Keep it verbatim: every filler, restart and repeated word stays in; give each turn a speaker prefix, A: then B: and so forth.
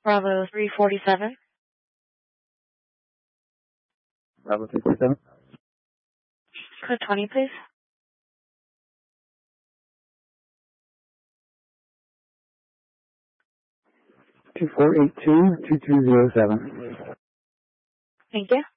A: Bravo three forty-seven.
B: Bravo three forty-seven.
A: Code twenty, please.
B: two four eight two, two two zero seven.
A: Thank you.